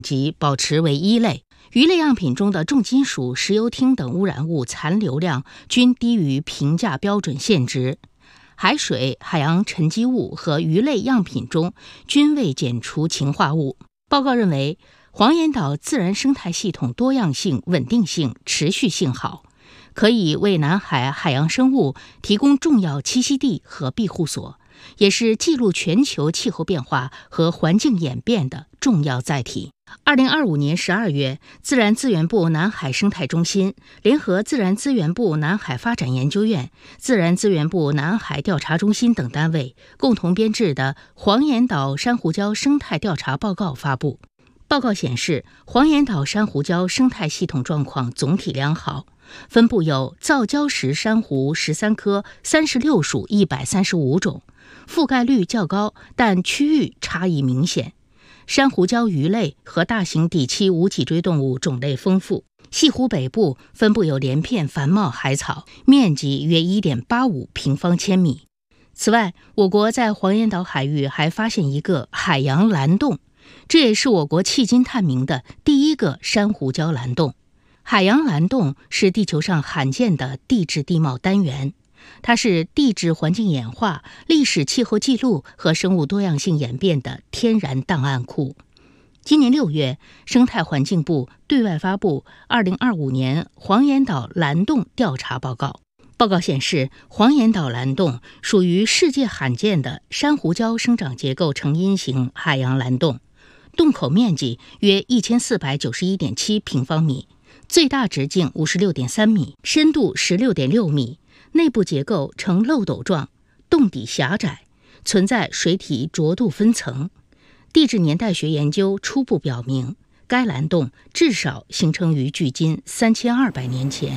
及保持为1类。鱼类样品中的重金属、石油烃等污染物残留量均低于评价标准限值。海水、海洋沉积物和鱼类样品中均未检出氰化物。报告认为，黄岩岛自然生态系统多样性、稳定性、持续性好，可以为南海海洋生物提供重要栖息地和庇护所，也是记录全球气候变化和环境演变的重要载体。2025年12月，自然资源部南海生态中心联合自然资源部南海发展研究院、自然资源部南海调查中心等单位共同编制的黄岩岛珊瑚礁生态调查报告发布。报告显示，黄岩岛珊瑚礁生态系统状况总体良好，分布有造礁石珊瑚13科36属135种，覆盖率较高，但区域差异明显。珊瑚礁鱼类和大型底栖无脊椎动物种类丰富。西湖北部分布有连片繁茂海草，面积约 1.85 平方千米。此外，我国在黄岩岛海域还发现一个海洋蓝洞，这也是我国迄今探明的第一个珊瑚礁蓝洞。海洋蓝洞是地球上罕见的地质地貌单元，它是地质环境演化、历史气候记录和生物多样性演变的天然档案库。今年6月，生态环境部对外发布2025年黄岩岛蓝洞调查报告。报告显示，黄岩岛蓝洞属于世界罕见的珊瑚礁生长结构成因型海洋蓝洞，洞口面积约1491.7平方米，最大直径56.3米，深度16.6米，内部结构呈漏斗状，洞底狭窄，存在水体浊度分层。地质年代学研究初步表明，该蓝洞至少形成于距今3200年前。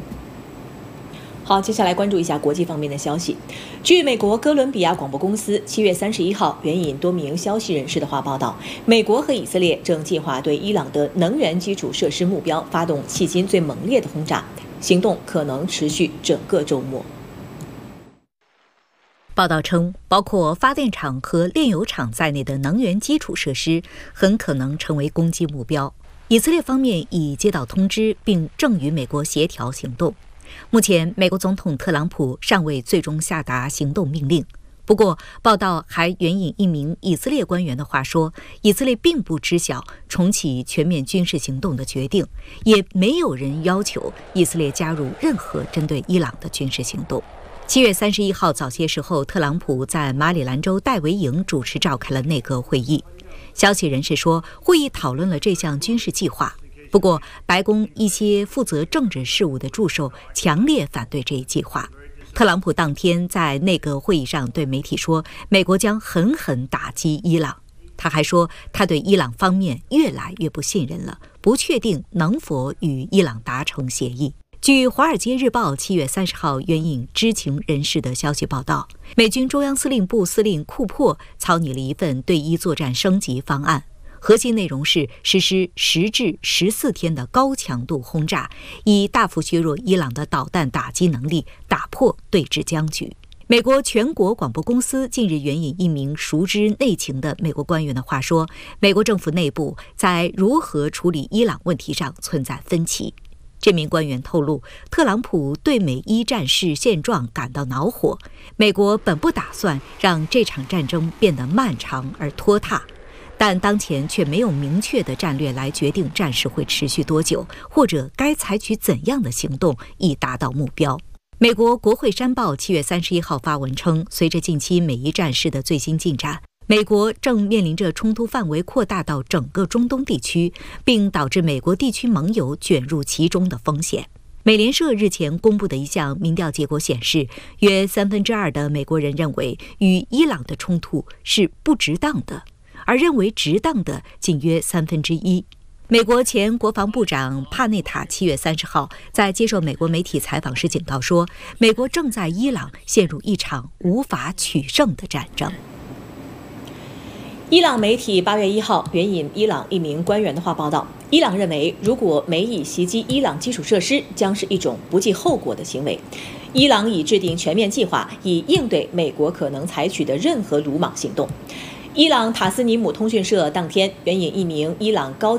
好，接下来关注一下国际方面的消息。据美国哥伦比亚广播公司7月31号援引多名消息人士的话报道，美国和以色列正计划对伊朗的能源基础设施目标发动迄今最猛烈的轰炸，行动可能持续整个周末。 报道称，包括发电厂和炼油厂在内的能源基础设施很可能成为攻击目标。以色列方面已接到通知，并正与美国协调行动。目前，美国总统特朗普尚未最终下达行动命令。不过，报道还援引一名以色列官员的话说，以色列并不知晓重启全面军事行动的决定，也没有人要求以色列加入任何针对伊朗的军事行动。7月31号早些时候，特朗普在马里兰州戴维营主持召开了内阁会议。消息人士说，会议讨论了这项军事计划。不过，白宫一些负责政治事务的助手强烈反对这一计划。特朗普当天在内阁会议上对媒体说，美国将狠狠打击伊朗。他还说，他对伊朗方面越来越不信任了，不确定能否与伊朗达成协议。据《华尔街日报》7月30号援引知情人士的消息报道，美军中央司令部司令库珀草拟了一份对伊作战升级方案，核心内容是实施10至14天的高强度轰炸，以大幅削弱伊朗的导弹打击能力，打破对峙僵局。美国全国广播公司近日援引一名熟知内情的美国官员的话说，美国政府内部在如何处理伊朗问题上存在分歧。这名官员透露，特朗普对美伊战事现状感到恼火，美国本不打算让这场战争变得漫长而拖沓，但当前却没有明确的战略来决定战事会持续多久，或者该采取怎样的行动以达到目标。美国国会山报7月31号发文称，随着近期美伊战事的最新进展，美国正面临着冲突范围扩大到整个中东地区，并导致美国地区盟友卷入其中的风险。美联社日前公布的一项民调结果显示，约2/3的美国人认为与伊朗的冲突是不值当的，而认为值当的仅约1/3。美国前国防部长帕内塔7月30号在接受美国媒体采访时警告说，美国正在伊朗陷入一场无法取胜的战争。 伊朗媒体8月1号援引伊朗一名官员的话报道，伊朗认为，如果美以袭击伊朗基础设施，将是一种不计后果的行为。伊朗已制定全面计划，以应对美国可能采取的任何鲁莽行动。 伊朗塔斯尼姆通讯社当天援引一名伊朗高